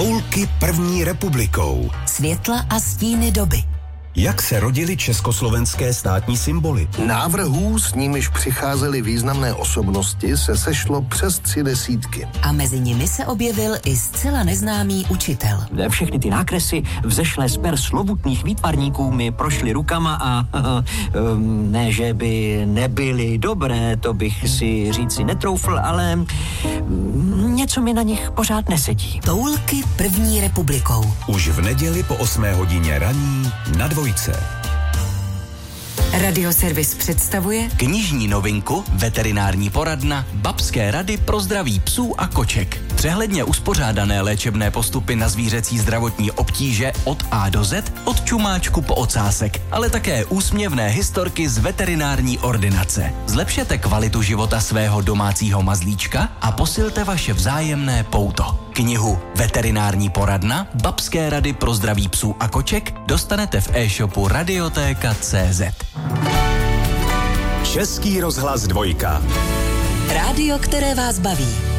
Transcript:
Toulky první republikou. Světla a stíny doby. Jak se rodily československé státní symboly? Návrhů, s nimiž přicházely významné osobnosti, se sešlo přes 30. A mezi nimi se objevil i zcela neznámý učitel. Všechny ty nákresy vzešlé z per slovutných výtvarníků mi prošly rukama a ne, že by nebyly dobré, to bych si říci netroufl, ale něco mi na nich pořád nesedí. Toulky první republikou. Už v neděli po 8 hodině raní na Dvojce. Radioservis představuje knižní novinku Veterinární poradna Babské rady pro zdraví psů a koček. Přehledně uspořádané léčebné postupy na zvířecí zdravotní obtíže od A do Z, od čumáčku po ocásek, ale také úsměvné historky z veterinární ordinace. Zlepšete kvalitu života svého domácího mazlíčka a posilte vaše vzájemné pouto. Knihu Veterinární poradna Babské rady pro zdraví psů a koček dostanete v e-shopu Radioteka.cz. Český rozhlas Dvojka. rádio, které vás baví.